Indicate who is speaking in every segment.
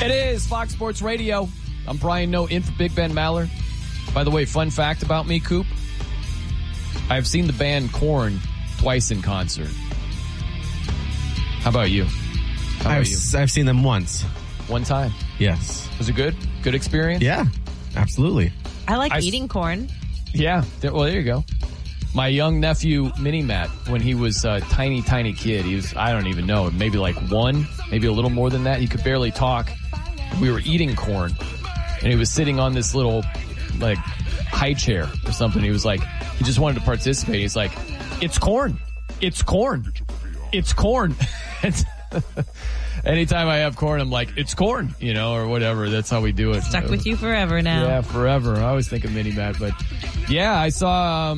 Speaker 1: It is Fox Sports Radio. I'm Brian Noe in for Big Ben Maller. By the way, fun fact about me, Coop. I've seen the band Korn twice in concert. How about you?
Speaker 2: I've seen them once.
Speaker 1: One time?
Speaker 2: Yes.
Speaker 1: Was it good? Good experience?
Speaker 2: Yeah, absolutely.
Speaker 3: I like eating corn.
Speaker 1: Yeah. Well, there you go. My young nephew, Mini Matt, when he was a tiny kid, he was, I don't even know, maybe like one, maybe a little more than that. He could barely talk. We were eating corn, and he was sitting on this little, like, high chair or something. He was like, he just wanted to participate. He's like, it's corn. It's corn. It's corn. Anytime I have corn, I'm like, it's corn, or whatever. That's how we do it.
Speaker 3: Stuck with you forever now.
Speaker 1: Yeah, forever. I always think of Mini Matt, but yeah, I saw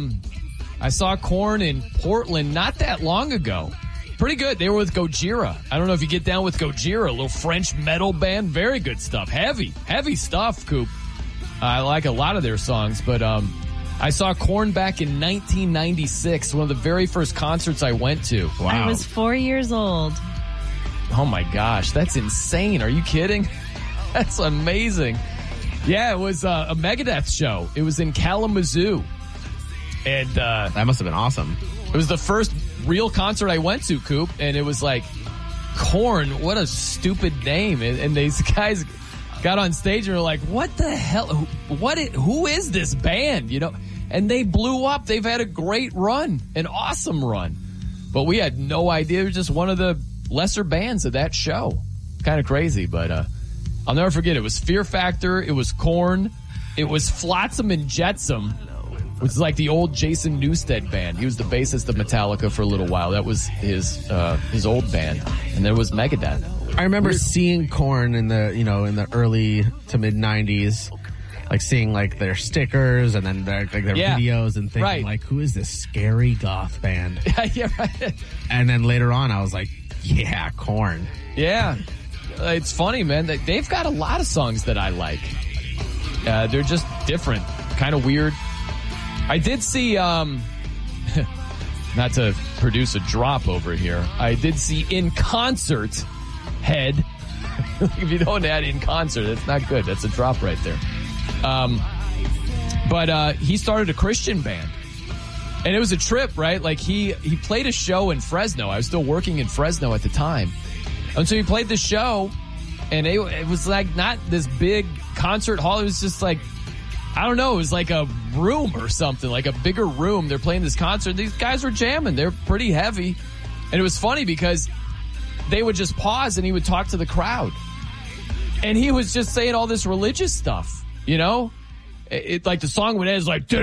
Speaker 1: Korn in Portland not that long ago. Pretty good. They were with Gojira. I don't know if you get down with Gojira, a little French metal band. Very good stuff. Heavy stuff, Coop. I like a lot of their songs, but I saw Korn back in 1996, one of the very first concerts I went to.
Speaker 3: Wow. I was 4 years old.
Speaker 1: Oh my gosh, that's insane. Are you kidding? That's amazing. Yeah, it was a Megadeth show. It was in Kalamazoo. And
Speaker 2: that must have been awesome.
Speaker 1: It was the first real concert I went to, Coop, and it was like, Korn, what a stupid name. And these guys got on stage and were like, what the hell? Who is this band? And they blew up. They've had a great run, an awesome run. But we had no idea. It was just one of the lesser bands of that show. Kind of crazy, but I'll never forget. It was Fear Factor. It was Korn. It was Flotsam and Jetsam, which is like the old Jason Newsted band. He was the bassist of Metallica for a little while. That was his old band. And there was Megadeth.
Speaker 2: I remember seeing Korn in the early to mid 90s, like seeing like their stickers and then their videos and thinking like, who is this scary goth band?
Speaker 1: Yeah, right.
Speaker 2: And then later on, I was like, yeah, Korn.
Speaker 1: Yeah, it's funny, man. They've got a lot of songs that I like. They're just different, kind of weird. I did see, not to produce a drop over here, I did see in concert Head. If you don't add in concert, it's not good. That's a drop right there. But he started a Christian band. And it was a trip, right? Like he played a show in Fresno. I was still working in Fresno at the time. And so he played the show, and it was like not this big concert hall. It was just like, I don't know, it was like a room or something, like a bigger room. They're playing this concert. These guys were jamming. They're pretty heavy. And it was funny because they would just pause and he would talk to the crowd. And he was just saying all this religious stuff, It like the song would end, it's like,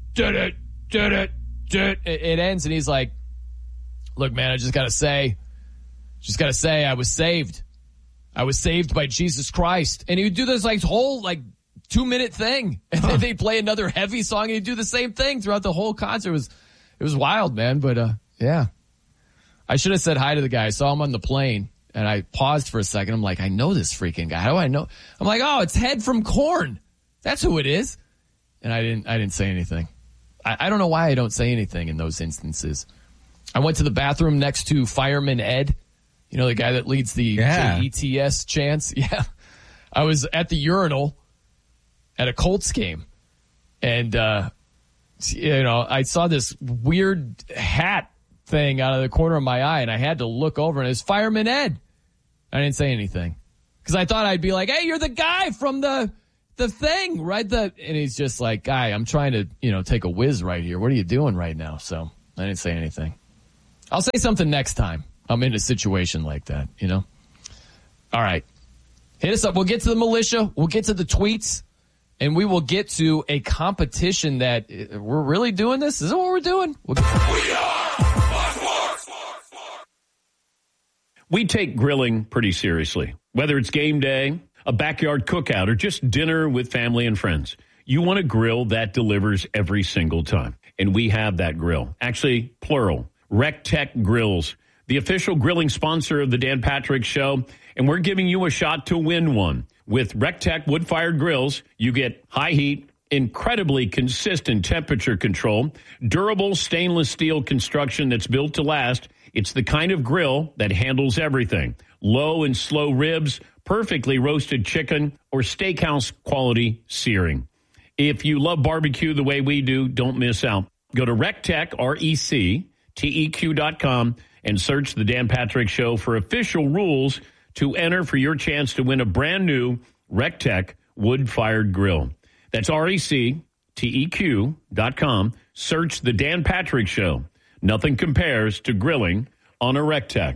Speaker 1: it ends and he's like, look, man, I just gotta say, I was saved. I was saved by Jesus Christ. And he would do this like whole 2-minute thing. And then they'd play another heavy song and he'd do the same thing throughout the whole concert. It was wild, man. But, yeah. I should have said hi to the guy. I saw him on the plane and I paused for a second. I'm like, I know this freaking guy. How do I know? I'm like, oh, it's Head from Korn. That's who it is. And I didn't say anything. I don't know why I don't say anything in those instances. I went to the bathroom next to Fireman Ed. The guy that leads the JETS chants. Yeah. I was at the urinal at a Colts game. And, I saw this weird hat thing out of the corner of my eye, and I had to look over, and it was Fireman Ed. I didn't say anything because I thought I'd be like, hey, you're the guy from the thing, right? And he's just like, guy, I'm trying to, take a whiz right here. What are you doing right now? So I didn't say anything. I'll say something next time I'm in a situation like that, All right. Hit us up. We'll get to the militia. We'll get to the tweets. And we will get to a competition that we're really doing this. Is that what we're doing?
Speaker 4: We take grilling pretty seriously. Whether it's game day, a backyard cookout, or just dinner with family and friends, you want a grill that delivers every single time. And we have that grill. Actually, plural. RecTech Grills, the official grilling sponsor of the Dan Patrick Show. And we're giving you a shot to win one. With RecTech wood-fired grills, you get high heat, incredibly consistent temperature control, durable stainless steel construction that's built to last. It's the kind of grill that handles everything. Low and slow ribs, perfectly roasted chicken, or steakhouse quality searing. If you love barbecue the way we do, don't miss out. Go to RecTech, RecTeq.com, and search The Dan Patrick Show for official rules to enter for your chance to win a brand new RecTech wood-fired grill. That's RecTeq.com. Search The Dan Patrick Show. Nothing compares to grilling on a RecTech.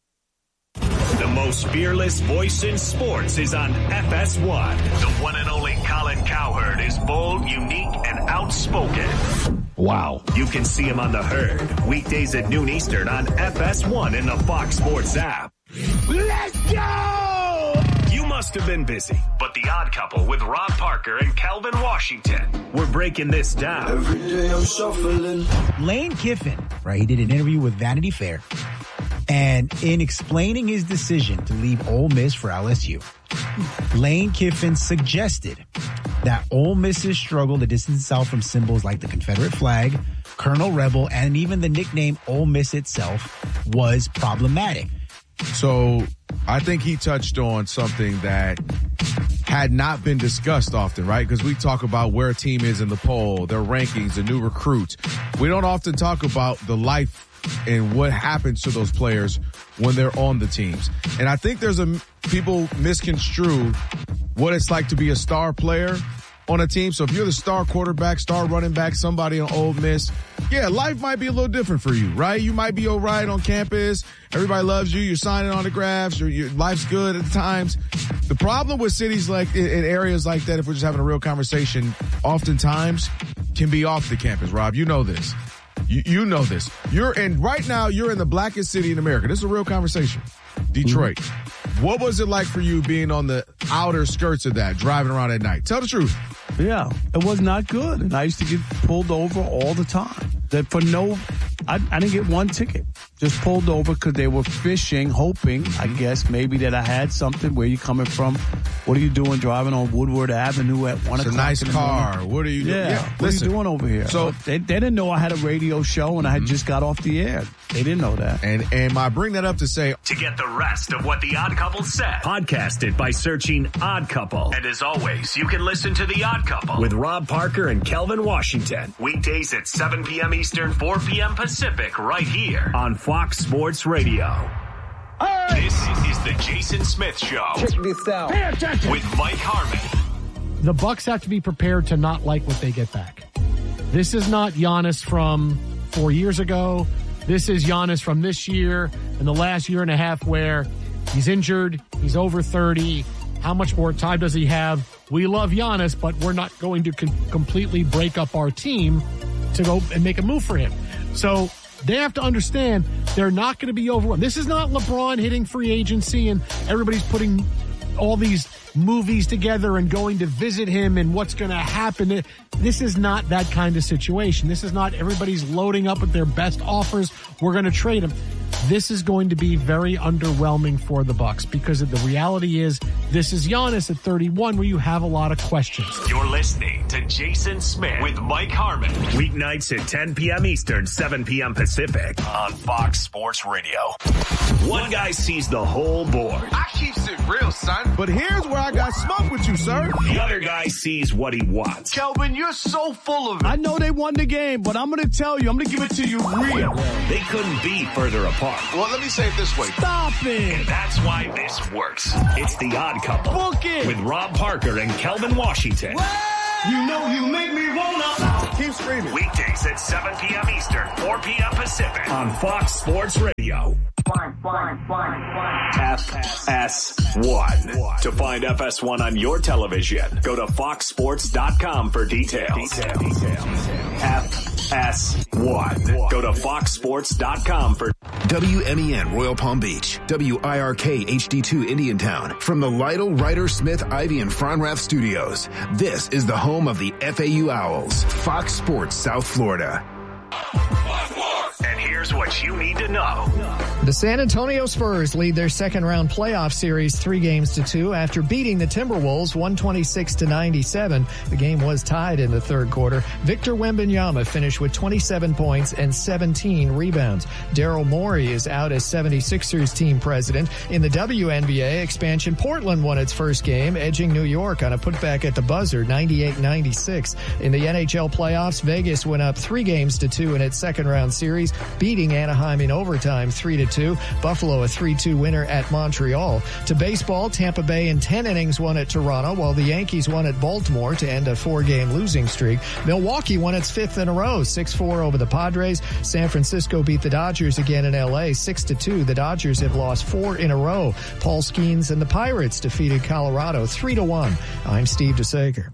Speaker 5: The most fearless voice in sports is on FS1. The one and only Colin Cowherd is bold, unique, and outspoken.
Speaker 6: Wow.
Speaker 5: You can see him on The Herd, weekdays at noon Eastern on FS1 in the Fox Sports app. Let's go! You must have been busy, but The Odd Couple with Rob Parker and Calvin Washington. We're breaking this down.
Speaker 7: Every day I'm shuffling.
Speaker 8: Lane Kiffin, right? He did an interview with Vanity Fair. And in explaining his decision to leave Ole Miss for LSU, Lane Kiffin suggested that Ole Miss's struggle to distance itself from symbols like the Confederate flag, Colonel Rebel, and even the nickname Ole Miss itself was problematic.
Speaker 9: So I think he touched on something that had not been discussed often, right? Because we talk about where a team is in the poll, their rankings, the new recruits. We don't often talk about the life and what happens to those players when they're on the teams. And I think people misconstrue what it's like to be a star player on a team. So if you're the star quarterback, star running back, somebody on Ole Miss, yeah, life might be a little different for you, right? You might be all right on campus. Everybody loves you. You're signing autographs. Your life's good at times. The problem with cities like in areas like that, if we're just having a real conversation, oftentimes can be off the campus, Rob. You know this. You know this. Right now, you're in the blackest city in America. This is a real conversation. Detroit. Mm-hmm. What was it like for you being on the outer skirts of that, driving around at night? Tell the truth.
Speaker 6: Yeah, it was not good. And I used to get pulled over all the time. I didn't get one ticket. Just pulled over because they were fishing, hoping, I guess, maybe that I had something. Where you coming from? What are you doing driving on Woodward Avenue at 1 o'clock?
Speaker 9: It's a nice car. What are you doing?
Speaker 6: Yeah, what are you doing over here? So they didn't know I had a radio show and I had just got off the air. They didn't know that.
Speaker 9: And I bring that up to say,
Speaker 5: to get the rest of what The Odd Couple said, podcast it by searching Odd Couple. And as always, you can listen to The Odd Couple with Rob Parker and Calvin Washington. Weekdays at 7 p.m. Eastern, 4 p.m. Pacific, right here on Fox Sports Radio. Right. This is the Jason Smith Show.
Speaker 7: Check this out.
Speaker 5: With Mike Harmon.
Speaker 10: The Bucks have to be prepared to not like what they get back. This is not Giannis from 4 years ago. This is Giannis from this year and the last year and a half where he's injured, he's over 30. How much more time does he have? We love Giannis, but we're not going to completely break up our team to go and make a move for him. So they have to understand they're not going to be overwhelmed. This is not LeBron hitting free agency and everybody's putting all these movies together and going to visit him and what's going to happen. This is not that kind of situation. This is not everybody's loading up with their best offers. We're going to trade him. This is going to be very underwhelming for the Bucks because the reality is this is Giannis at 31 where you have a lot of questions.
Speaker 5: You're listening to Jason Smith with Mike Harmon. Weeknights at 10 p.m. Eastern, 7 p.m. Pacific on Fox Sports Radio. One guy sees the whole board.
Speaker 9: I keep it real, son. But here's where I got smoke with you, sir.
Speaker 5: The other guy sees what he wants.
Speaker 7: Kelvin, you're so full of it.
Speaker 6: I know they won the game, but I'm going to tell you, I'm going to give it to you real.
Speaker 5: They couldn't be further apart.
Speaker 9: Well, let me say it this way.
Speaker 6: Stop it.
Speaker 5: And that's why this works. It's The Odd Couple.
Speaker 6: Book it.
Speaker 5: With Rob Parker and Calvin Washington.
Speaker 7: You know you make me wanna.
Speaker 9: Keep screaming.
Speaker 5: Weekdays at 7 p.m. Eastern, 4 p.m. Pacific on Fox Sports Radio. FS1. To find FS1 on your television, go to foxsports.com for details. FS1. Go to foxsports.com for
Speaker 11: WMEN Royal Palm Beach, WIRK HD2 Indiantown. From the Lytle, Ryder, Smith, Ivy, and Fronrath studios, this is the home of the FAU Owls, Fox Sports South Florida.
Speaker 5: And here's Here's what you need to know.
Speaker 12: The San Antonio Spurs lead their second-round playoff series 3-2 after beating the Timberwolves 126-97. The game was tied in the third quarter. Victor Wembanyama finished with 27 points and 17 rebounds. Daryl Morey is out as 76ers team president. In the WNBA expansion, Portland won its first game, edging New York on a putback at the buzzer, 98-96. In the NHL playoffs, Vegas went up 3-2 in its second-round series, beating Anaheim in overtime 3-2. Buffalo a 3-2 winner at Montreal. To baseball, Tampa Bay in 10 innings won at Toronto, while the Yankees won at Baltimore to end a 4-game losing streak. Milwaukee won its 5th in a row, 6-4 over the Padres. San Francisco beat the Dodgers again in L.A., 6-2. The Dodgers have lost 4 in a row. Paul Skeens and the Pirates defeated Colorado 3-1. I'm Steve DeSager.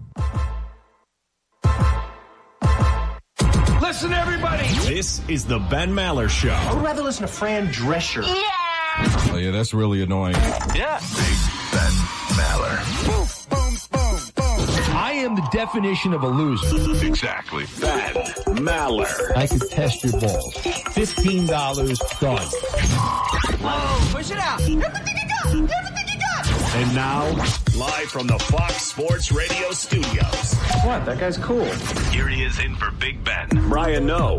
Speaker 5: Listen, everybody. This is the Ben Maller Show.
Speaker 7: I would rather listen to Fran Drescher.
Speaker 13: Yeah! Oh, yeah, that's really annoying.
Speaker 5: Yeah.
Speaker 11: Big Ben Maller.
Speaker 7: Boom, boom, boom, boom.
Speaker 14: I am the definition of a loser.
Speaker 11: Exactly.
Speaker 5: Ben Maller.
Speaker 14: I could test your balls. $15 done.
Speaker 7: Whoa, push it out. Everything you got. Everything you got.
Speaker 5: And now, live from the Fox Sports Radio studios.
Speaker 7: What? That guy's cool.
Speaker 5: Here he is in for Big Ben. Brian Noe.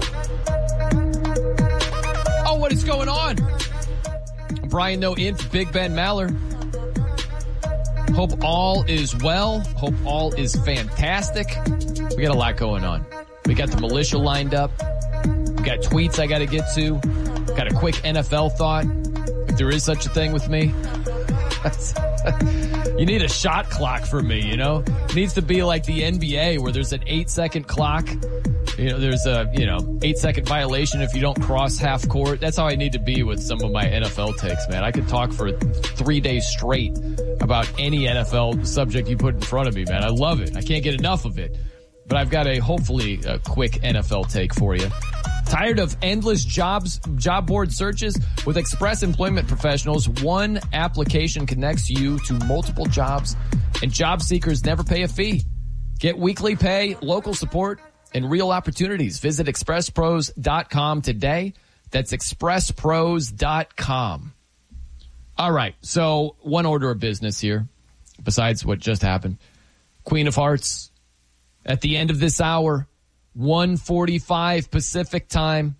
Speaker 1: Oh, what is going on? Brian Noe in for Big Ben Maller. Hope all is well. Hope all is fantastic. We got a lot going on. We got the militia lined up. We got tweets I got to get to. Got a quick NFL thought, if there is such a thing with me. You need a shot clock for me, you know? It needs to be like the NBA where there's an 8-second clock. You know, there's a, 8-second violation if you don't cross half court. That's how I need to be with some of my NFL takes, man. I could talk for 3 days straight about any NFL subject you put in front of me, man. I love it. I can't get enough of it. But I've got hopefully a quick NFL take for you. Tired of endless job board searches? With Express Employment Professionals, one application connects you to multiple jobs, and job seekers never pay a fee. Get weekly pay, local support, and real opportunities. Visit expresspros.com today. That's expresspros.com. All right, so one order of business here, besides what just happened. Queen of Hearts, at the end of this hour, 1:45 Pacific time,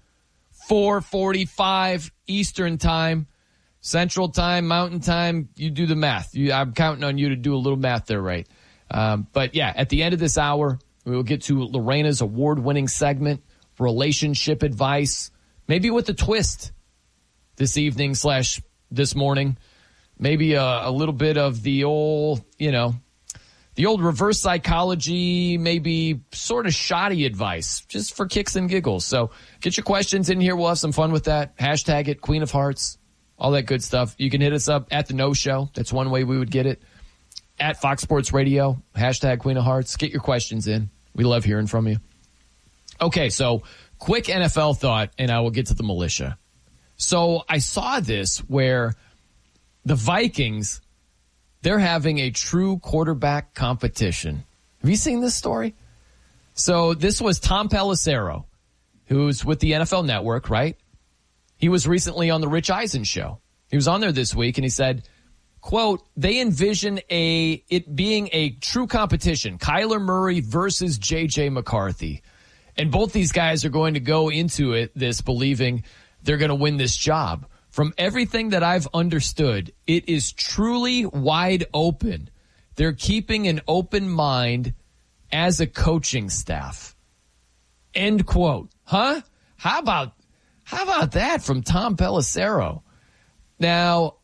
Speaker 1: 4:45 Eastern time, Central time, Mountain time. You do the math. I'm counting on you to do a little math there, right? But yeah, at the end of this hour, we will get to Lorena's award-winning segment, relationship advice, maybe with a twist this evening / this morning. Maybe a little bit of the old, the old reverse psychology, maybe sort of shoddy advice, just for kicks and giggles. So get your questions in here. We'll have some fun with that. Hashtag it, Queen of Hearts, all that good stuff. You can hit us up at the No Show. That's one way we would get it. At Fox Sports Radio, hashtag Queen of Hearts. Get your questions in. We love hearing from you. Okay, so quick NFL thought, and I will get to the militia. So I saw this where the Vikings, they're having a true quarterback competition. Have you seen this story? So this was Tom Pelissero, who's with the NFL Network, right? He was recently on the Rich Eisen show. He was on there this week, and he said, quote, they envision it being a true competition, Kyler Murray versus J.J. McCarthy. And both these guys are going to go into this believing they're going to win this job. From everything that I've understood, it is truly wide open. They're keeping an open mind as a coaching staff. End quote. Huh? How about that from Tom Pelissero? Now,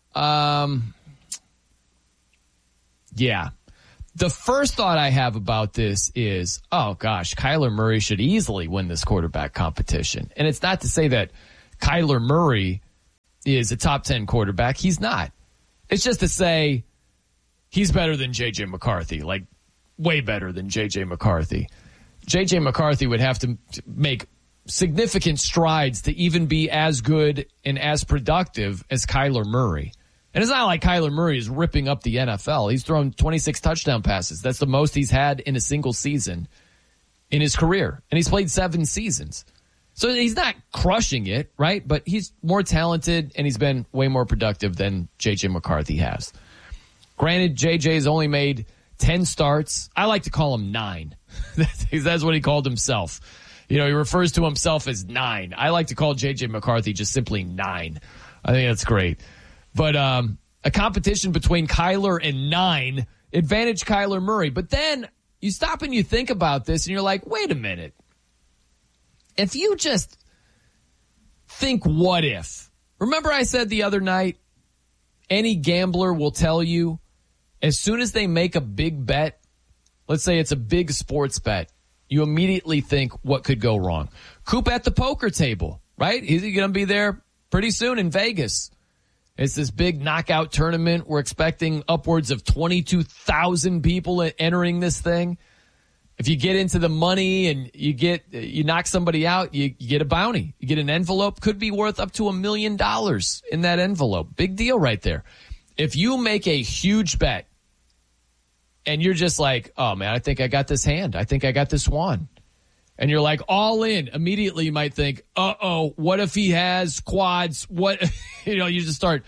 Speaker 1: yeah. The first thought I have about this is, oh gosh, Kyler Murray should easily win this quarterback competition. And it's not to say that Kyler Murray is a top 10 quarterback. He's not. It's just to say he's better than J.J. McCarthy, like way better than J.J. McCarthy. J.J. McCarthy would have to make significant strides to even be as good and as productive as Kyler Murray. And it's not like Kyler Murray is ripping up the NFL. He's thrown 26 touchdown passes. That's the most he's had in a single season in his career. And he's played 7 seasons. So he's not crushing it, right? But he's more talented, and he's been way more productive than J.J. McCarthy has. Granted, J.J.'s only made 10 starts. I like to call him 9. That's what he called himself. He refers to himself as 9. I like to call J.J. McCarthy just simply 9. I think that's great. But a competition between Kyler and 9, advantage Kyler Murray. But then you stop and you think about this, and you're like, wait a minute. If you just think what if. Remember I said the other night, any gambler will tell you as soon as they make a big bet, let's say it's a big sports bet, you immediately think what could go wrong. Coop at the poker table, right? He's going to be there pretty soon in Vegas. It's this big knockout tournament. We're expecting upwards of 22,000 people entering this thing. If you get into the money and you knock somebody out, you get a bounty. You get an envelope, could be worth up to $1 million in that envelope. Big deal right there. If you make a huge bet and you're just like, oh man, I think I got this hand. I think I got this one. And you're like all in, immediately you might think, what if he has quads? What, you just start,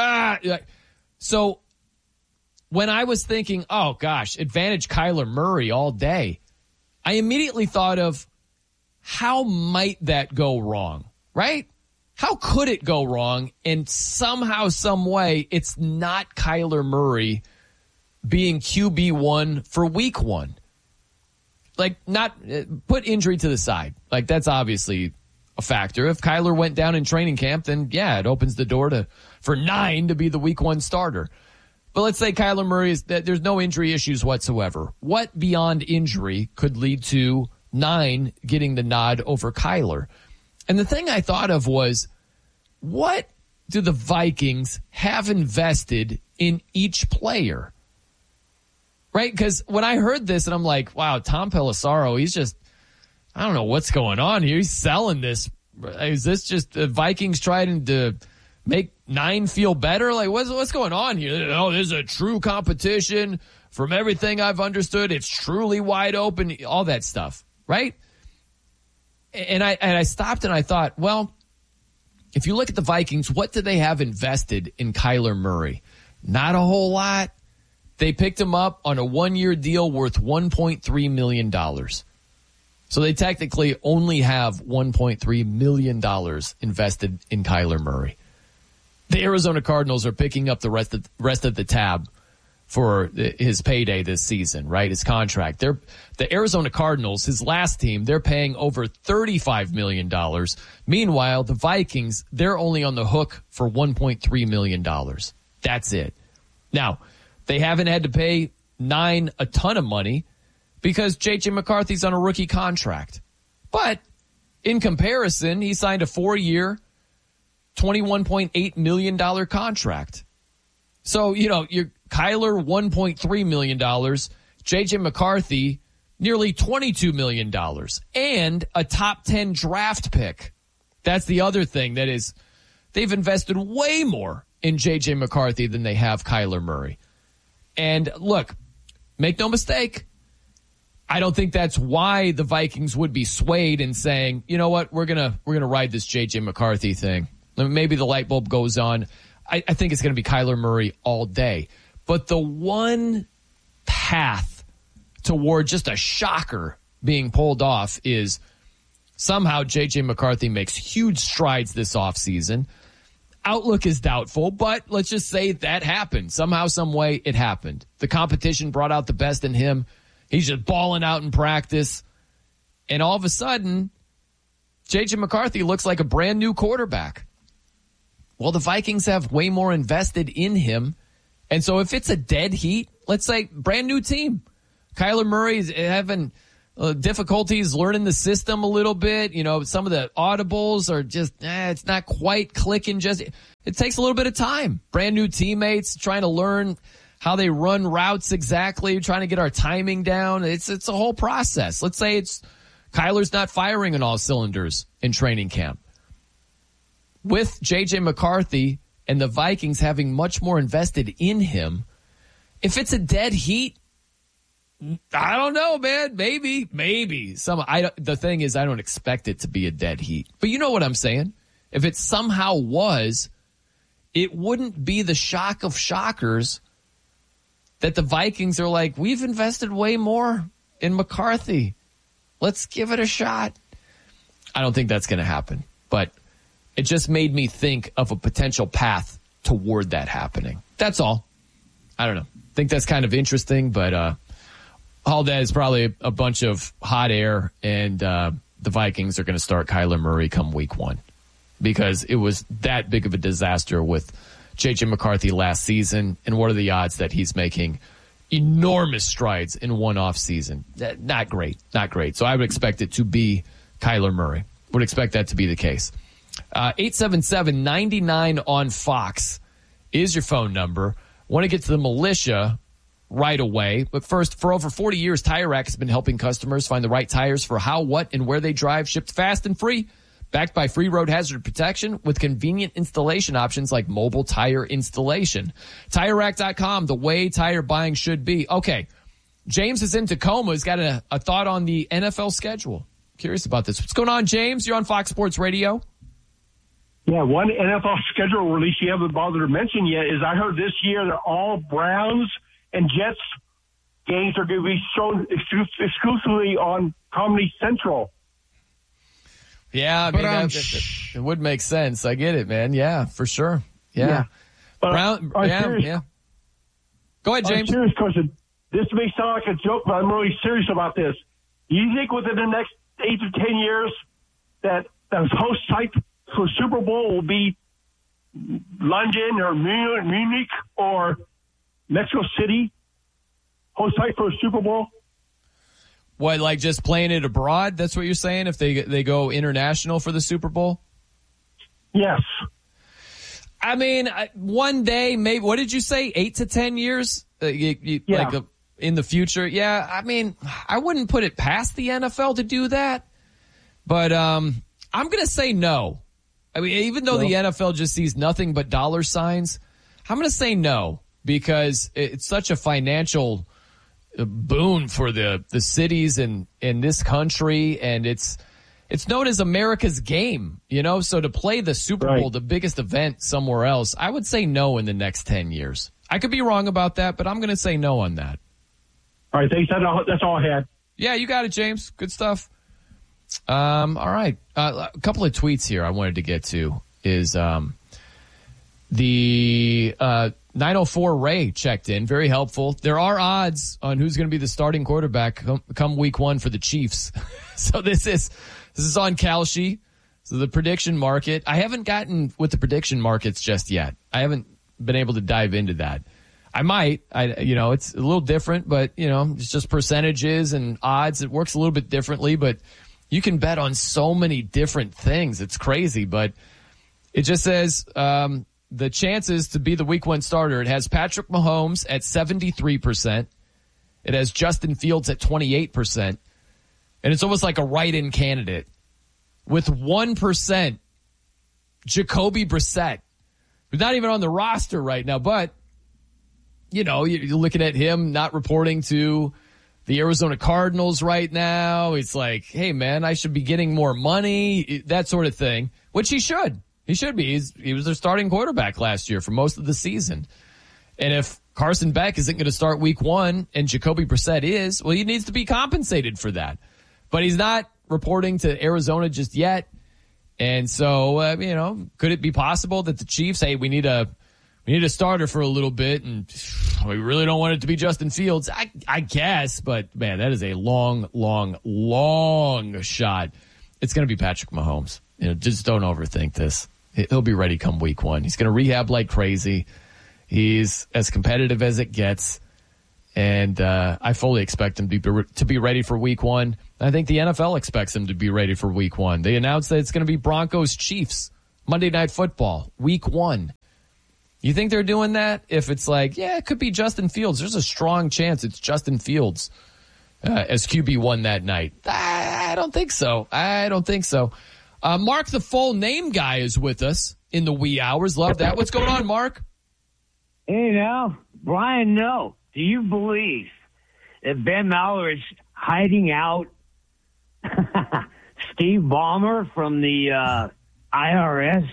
Speaker 1: So when I was thinking, oh gosh, advantage Kyler Murray all day, I immediately thought of how might that go wrong, right? How could it go wrong? And somehow, some way, it's not Kyler Murray being QB1 for week 1. Like, not put injury to the side. Like, that's obviously a factor. If Kyler went down in training camp, then yeah, it opens the door for 9 to be the week 1 starter. But let's say Kyler Murray there's no injury issues whatsoever. What beyond injury could lead to 9 getting the nod over Kyler? And the thing I thought of was, what do the Vikings have invested in each player? Right? Because when I heard this and I'm like, wow, Tom Pelissero, he's just, I don't know what's going on here. He's selling this. Is this just the Vikings trying to make 9 feel better? Like, what's going on here? Oh, there's a true competition. From everything I've understood, it's truly wide open. All that stuff, right? And I stopped and I thought, well, if you look at the Vikings, what do they have invested in Kyler Murray? Not a whole lot. They picked him up on a 1-year deal worth $1.3 million. So they technically only have $1.3 million invested in Kyler Murray. The Arizona Cardinals are picking up the rest of the tab for his payday this season, right? His contract. The Arizona Cardinals, his last team, they're paying over $35 million. Meanwhile, the Vikings, they're only on the hook for $1.3 million. That's it. Now, they haven't had to pay 9 a ton of money because J.J. McCarthy's on a rookie contract. But in comparison, he signed a 4-year, $21.8 million contract. So, you're Kyler, $1.3 million, J.J. McCarthy, nearly $22 million, and a top 10 draft pick. That's the other thing that is, they've invested way more in J.J. McCarthy than they have Kyler Murray. And look, make no mistake, I don't think that's why the Vikings would be swayed in saying, you know what, we're gonna ride this J.J. McCarthy thing. Maybe the light bulb goes on. I think it's going to be Kyler Murray all day. But the one path toward just a shocker being pulled off is somehow J.J. McCarthy makes huge strides this offseason. Outlook is doubtful, but let's just say that happened. Somehow, some way, it happened. The competition brought out the best in him. He's just balling out in practice. And all of a sudden, J.J. McCarthy looks like a brand new quarterback. Well, the Vikings have way more invested in him. And so if it's a dead heat, let's say brand new team, Kyler Murray's having difficulties learning the system a little bit. Some of the audibles are just, it's not quite clicking. It takes a little bit of time. Brand new teammates trying to learn how they run routes exactly, trying to get our timing down. It's a whole process. Let's say Kyler's not firing on all cylinders in training camp. With J.J. McCarthy and the Vikings having much more invested in him, if it's a dead heat, I don't know, man. Maybe. The thing is, I don't expect it to be a dead heat. But you know what I'm saying? If it somehow was, it wouldn't be the shock of shockers that the Vikings are like, we've invested way more in McCarthy. Let's give it a shot. I don't think that's going to happen. But it just made me think of a potential path toward that happening. That's all. I don't know. I think that's kind of interesting, but all that is probably a bunch of hot air, and the Vikings are going to start Kyler Murray come week 1 because it was that big of a disaster with J.J. McCarthy last season, and what are the odds that he's making enormous strides in one off season? Not great. So I would expect it to be Kyler Murray. Would expect that to be the case. 877-99 on Fox is your phone number. Want to get to the militia right away. But first, for over 40 years, Tire Rack has been helping customers find the right tires for how, what, and where they drive, shipped fast and free. Backed by free road hazard protection with convenient installation options like mobile tire installation. TireRack.com, the way tire buying should be. Okay, James is in Tacoma. He's got a thought on the NFL schedule. Curious about this. What's going on, James? You're on Fox Sports Radio.
Speaker 15: Yeah, one NFL schedule release you haven't bothered to mention yet is I heard this year that all Browns and Jets games are going to be shown exclusively on Comedy Central.
Speaker 1: Yeah, I mean, it would make sense. I get it, man. Yeah, for sure. Yeah.
Speaker 15: But
Speaker 1: Brown, yeah. Go ahead, James.
Speaker 15: I'm serious, Coach. This may sound like a joke, but I'm really serious about this. You think within the next 8 to 10 years that the host site for Super Bowl will be London or Munich or Mexico City host site for a Super Bowl?
Speaker 1: What, like just playing it abroad? That's what you're saying? If they go international for the Super Bowl?
Speaker 15: Yes.
Speaker 1: I mean, one day, maybe. What did you say? 8 to 10 years?
Speaker 15: Yeah.
Speaker 1: Like in the future? Yeah. I mean, I wouldn't put it past the NFL to do that, but I'm going to say no. I mean, even though the NFL just sees nothing but dollar signs, I'm going to say no because it's such a financial boon for the cities in this country, and it's known as America's game, you know? So to play the Super Bowl, the biggest event somewhere else, I would say no in the next 10 years. I could be wrong about that, but I'm going to say no on that.
Speaker 15: All right, thanks. That's all I had.
Speaker 1: Yeah, you got it, James. Good stuff. All right. A couple of tweets here I wanted to get to is the 904 Ray checked in. Very helpful. There are odds on who's going to be the starting quarterback come week 1 for the Chiefs. So this is on Kalshi. So the prediction market. I haven't gotten with the prediction markets just yet. I haven't been able to dive into that. I might. It's a little different, but it's just percentages and odds. It works a little bit differently, but you can bet on so many different things. It's crazy, but it just says the chances to be the week 1 starter. It has Patrick Mahomes at 73%. It has Justin Fields at 28%. And it's almost like a write-in candidate. With 1%, Jacoby Brissett, who's not even on the roster right now, but you're looking at him not reporting to the Arizona Cardinals right now. It's like, hey, man, I should be getting more money, that sort of thing, which he should. He should be. He was their starting quarterback last year for most of the season. And if Carson Beck isn't going to start week 1 and Jacoby Brissett is, well, he needs to be compensated for that. But he's not reporting to Arizona just yet. And so, could it be possible that the Chiefs, hey, we need a starter for a little bit, and we really don't want it to be Justin Fields. I guess, but man, that is a long, long, long shot. It's going to be Patrick Mahomes. Just don't overthink this. He'll be ready come week 1. He's going to rehab like crazy. He's as competitive as it gets, and I fully expect him to be ready for week 1. I think the NFL expects him to be ready for week 1. They announced that it's going to be Broncos-Chiefs, Monday Night Football, week 1. You think they're doing that? If it's like, yeah, it could be Justin Fields. There's a strong chance it's Justin Fields as QB1 that night. I don't think so. Mark, the full name guy, is with us in the wee hours. Love that. What's going on, Mark?
Speaker 16: Hey, now, Brian, no. Do you believe that Ben Maller is hiding out Steve Ballmer from the IRS?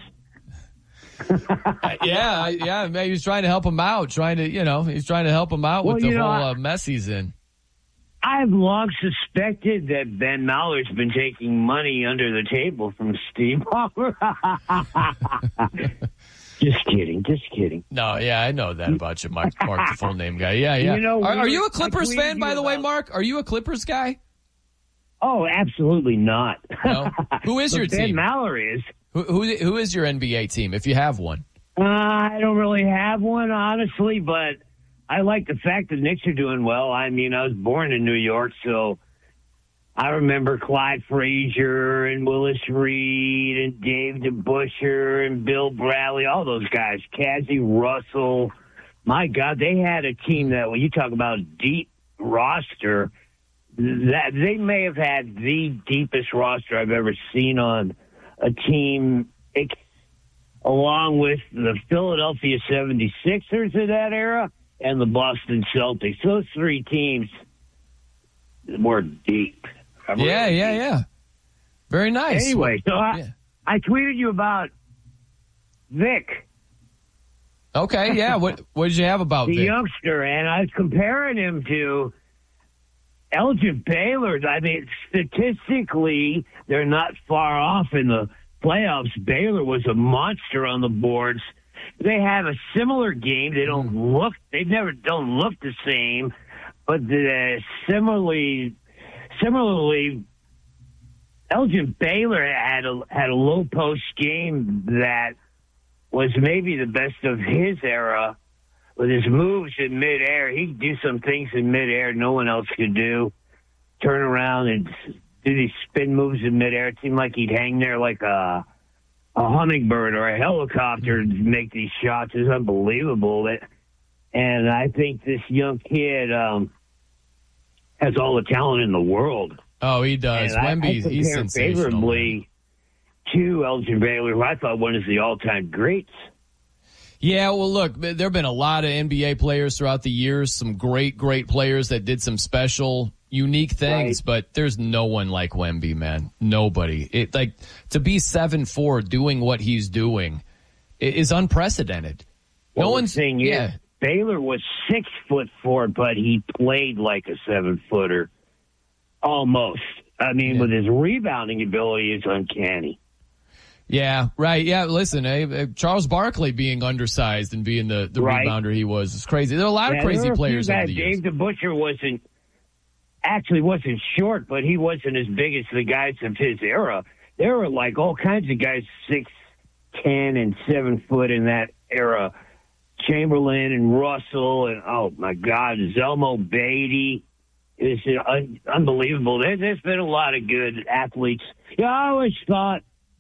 Speaker 1: yeah. Maybe he's trying to help him out. He's trying to help him out with the whole mess he's in.
Speaker 16: I've long suspected that Ben Maller's been taking money under the table from Steve Ballmer. Just kidding.
Speaker 1: No, yeah, I know that about you, Mark the full name guy. Yeah.
Speaker 16: You know,
Speaker 1: are you a Clippers fan, by the way, Mark? Are you a Clippers guy?
Speaker 16: Oh, absolutely not.
Speaker 1: No? Who is your team?
Speaker 16: Ben Maller is.
Speaker 1: Who is your NBA team, if you have one?
Speaker 16: I don't really have one, honestly, but I like the fact that Knicks are doing well. I mean, I was born in New York, so I remember Clyde Frazier and Willis Reed and Dave DeBusschere and Bill Bradley, all those guys, Cassie Russell. My God, they had a team that, when you talk about deep roster, that they may have had the deepest roster I've ever seen on a team, along with the Philadelphia 76ers of that era and the Boston Celtics. Those three teams were deep.
Speaker 1: Yeah. Very nice.
Speaker 16: Anyway, so I tweeted you about Vic.
Speaker 1: Okay, yeah. What did you have about
Speaker 16: the
Speaker 1: Vic?
Speaker 16: youngster? And I was comparing him to Elgin Baylor. I mean, statistically, they're not far off in the playoffs. Baylor was a monster on the boards. They have a similar game. They don't look the same, but similarly, Elgin Baylor had a low post game that was maybe the best of his era. With his moves in midair, he could do some things in midair no one else could do. Turn around and do these spin moves in midair. It seemed like he'd hang there like a hummingbird or a helicopter to make these shots. It's unbelievable. And I think this young kid has all the talent in the world.
Speaker 1: Oh, he does. Wemby, he's sensational.
Speaker 16: Favorably to Elgin Baylor, who I thought one of the all-time greats.
Speaker 1: Yeah, well, look, there have been a lot of NBA players throughout the years, some great players that did some special, unique things, but there's no one like Wemby, man. Nobody. To be 7'4", doing what he's doing is unprecedented.
Speaker 16: Well, no one's saying Baylor was 6'4", but he played like a 7-footer, almost. I mean, with his rebounding ability, it's uncanny.
Speaker 1: Yeah, right. Yeah, listen, Charles Barkley being undersized and being the rebounder he was is crazy. There are a lot of crazy players over the years.
Speaker 16: Dave DeBusschere wasn't short, but he wasn't as big as the guys of his era. There were like all kinds of guys 6'10" and 7 foot in that era. Chamberlain and Russell and, oh my God, Zelmo Beatty. It's unbelievable. There's been a lot of good athletes. Yeah, I always thought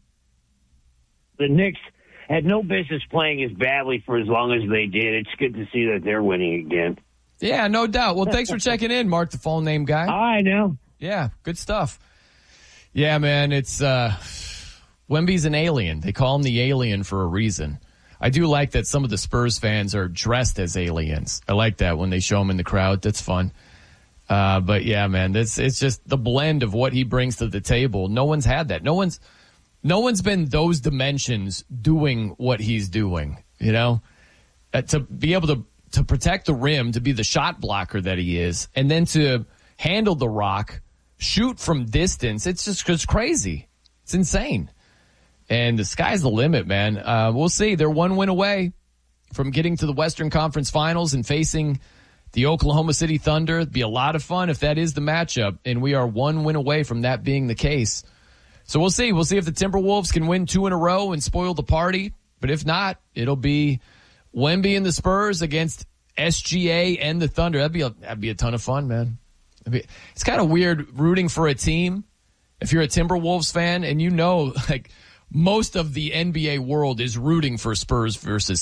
Speaker 16: the Knicks had no business playing as badly for as long as they did. It's good to see that they're winning again.
Speaker 1: Yeah, no doubt. Well, thanks for checking in, Mark, the phone name guy.
Speaker 16: I know.
Speaker 1: Yeah, good stuff. Yeah, man, it's Wemby's an alien. They call him the alien for a reason. I do like that some of the Spurs fans are dressed as aliens. I like that when they show him in the crowd. That's fun. But yeah, man, it's just the blend of what he brings to the table. No one's had that. No one's been those dimensions doing what he's doing, you know? To be able to protect the rim, to be the shot blocker that he is, and then to handle the rock, shoot from distance. It's crazy. It's insane. And the sky's the limit, man. We'll see. They're one win away from getting to the Western Conference Finals and facing the Oklahoma City Thunder. It'd be a lot of fun if that is the matchup, and we are one win away from that being the case. So we'll see. We'll see if the Timberwolves can win 2 in a row and spoil the party. But if not, it'll be Wemby and the Spurs against SGA and the Thunder. That'd be a ton of fun, man. It's kind of weird rooting for a team if you're a Timberwolves fan and you know, like, most of the NBA world is rooting for Spurs versus